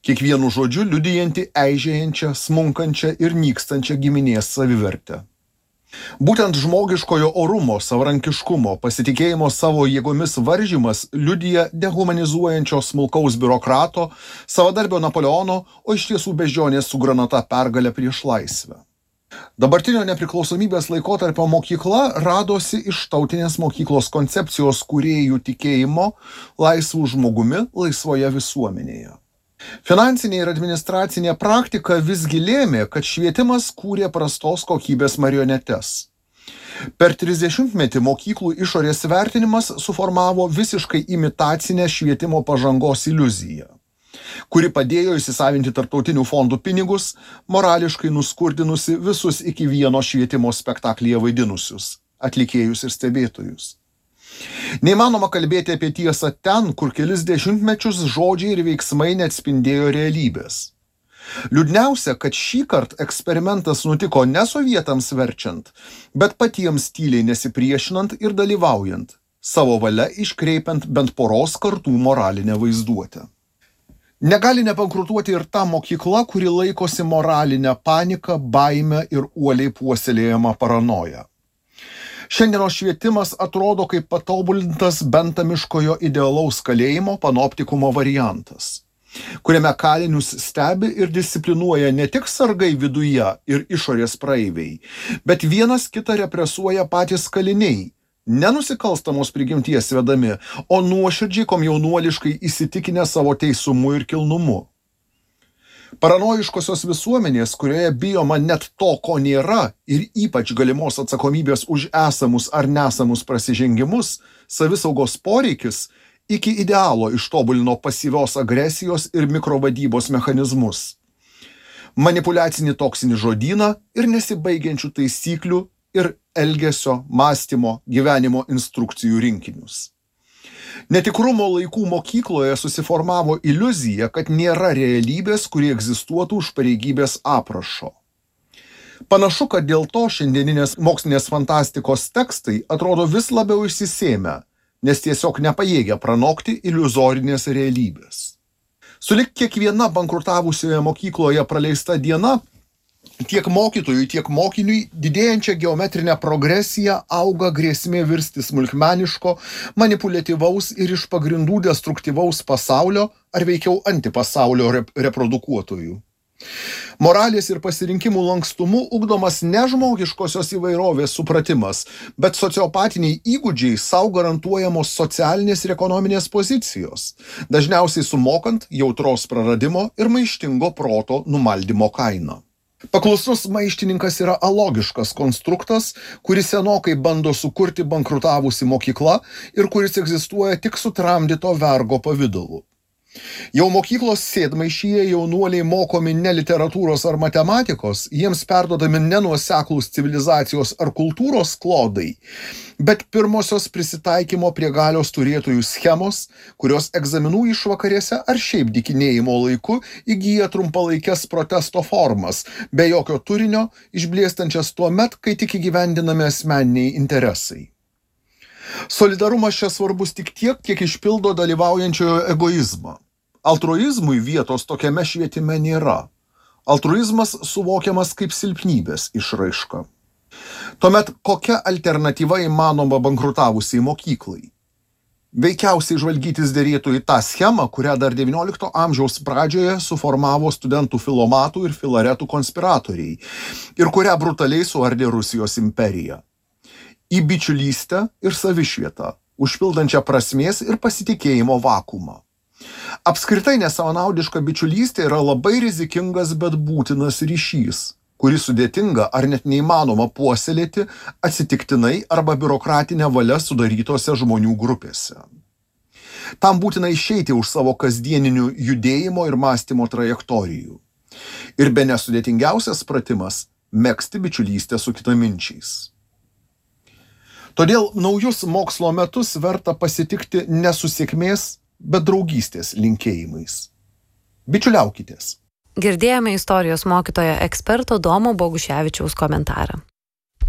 kiekvienu žodžiu liudijanti eižėjančią, smunkančią ir nykstančią giminės savivertę. Būtent žmogiškojo orumo, savarankiškumo, pasitikėjimo savo jėgomis varžymas liudija dehumanizuojančio smulkaus biurokrato, savadarbio Napoleono, o iš tiesų beždžionės su granata pergalę prieš laisvę. Dabartinio nepriklausomybės laikotarpio mokykla radosi iš tautinės mokyklos koncepcijos kūrėjų tikėjimo laisvų žmogumi laisvoje visuomenėje. Finansinė ir administracinė praktika visgi lėmė, kad švietimas kūrė prastos kokybės marionetes. Per 30-metį mokyklų išorės vertinimas suformavo visiškai imitacinę švietimo pažangos iliuziją, kuri padėjo įsisavinti tarptautinių fondų pinigus, morališkai nuskurdinusi visus iki vieno švietimo spektaklyje vaidinusius atlikėjus ir stebėtojus. Neįmanoma kalbėti apie tiesą ten, kur kelis dešimtmečius žodžiai ir veiksmai neatspindėjo realybės. Liūdniausia, kad šįkart eksperimentas nutiko ne sovietams verčiant, bet patiems tyliai nesipriešinant ir dalyvaujant, savo valia iškreipiant bent poros kartų moralinę vaizduotę. Negali nebankrutuoti ir ta mokykla, kuri laikosi moralinę paniką, baimę ir uoliai puoselėjamą paranoją. Šiandienos švietimas atrodo kaip patobulintas bentamiškojo idealaus kalėjimo panoptikumo variantas, kuriame kalinius stebi ir disciplinuoja ne tik sargai viduje ir išorės praeiviai, bet vienas kitą represuoja patys kaliniai, nenusikalstamos prigimties vedami, o nuoširdžiai komjaunuoliškai įsitikinę savo teisumu ir kilnumu. Paranojiškosios visuomenės, kurioje bijoma net to, ko nėra, ir ypač galimos atsakomybės už esamus ar nesamus prasižengimus, savisaugos poreikis iki idealo ištobulino pasyvios agresijos ir mikrovadybos mechanizmus, manipuliacinį toksinį žodyną ir nesibaigiančių taisyklių ir elgesio, mąstymo, gyvenimo instrukcijų rinkinius. Netikrumo laikų mokykloje susiformavo iliuzija, kad nėra realybės, kuri egzistuotų už pareigybės aprašo. Panašu, kad dėl to šiandieninės mokslinės fantastikos tekstai atrodo vis labiau išsisėmę, nes tiesiog nepajėgia pranokti iliuzorinės realybės. Sulig kiekviena bankrutavusioje mokykloje praleista diena, tiek mokytojui, tiek mokiniui didėjančią geometrinę progresiją auga grėsmė virsti smulkmeniško, manipuliatyvaus ir iš pagrindų destruktyvaus pasaulio ar veikiau antipasaulio reprodukuotojų. Moralės ir pasirinkimų lankstumu ugdomas ne žmogiškosios įvairovės supratimas, bet sociopatiniai įgūdžiai sau garantuojamos socialinės ir ekonominės pozicijos, dažniausiai sumokant jautros praradimo ir maištingo proto numaldymo kainą. Paklusnus maištininkas yra alogiškas konstruktas, kuris senokai bando sukurti bankrutavusi mokykla ir kuris egzistuoja tik sutramdyto vergo pavidalu. Jau mokyklos sėdmaišyje jaunuoliai mokomi ne literatūros ar matematikos, jiems perduodami nenuoseklūs civilizacijos ar kultūros klodai, bet pirmosios prisitaikymo prie galios turėtojų schemos, kurios egzaminų išvakarėse ar šiaip dykinėjimo laiku įgyja trumpalaikes protesto formas, be jokio turinio, išblėstančias tuo met, kai tik įgyvendinami asmeniniai interesai. Solidarumas čia svarbus tik tiek, kiek išpildo dalyvaujančiojo egoizmą. Altruizmui vietos tokiame švietime nėra. Altruizmas suvokiamas kaip silpnybės išraiška. Tuomet kokia alternatyva įmanoma bankrutavusiai mokyklai? Veikiausiai žvalgytis derėtų į tą schemą, kurią dar XIX amžiaus pradžioje suformavo studentų filomatų ir filaretų konspiratoriai ir kurią brutaliai suardė Rusijos imperija. Į bičiulystę ir savišvietą, užpildančią prasmės ir pasitikėjimo vakuumą. Apskritai nesavanaudiška bičiulystė yra labai rizikingas, bet būtinas ryšys, kurį sudėtinga ar net neįmanoma puoselėti atsitiktinai arba biurokratinė valia sudarytose žmonių grupėse. Tam būtina išeiti už savo kasdieninių judėjimo ir mąstymo trajektorijų. Ir bene sudėtingiausias pratimas – megzti bičiulystę su kitaminčiais. Todėl naujus mokslo metus verta pasitikti ne su sėkmės, bet draugystės linkėjimais. Bičiuliaukitės. Girdėjome istorijos mokytojo eksperto Domo Boguševičiaus komentarą.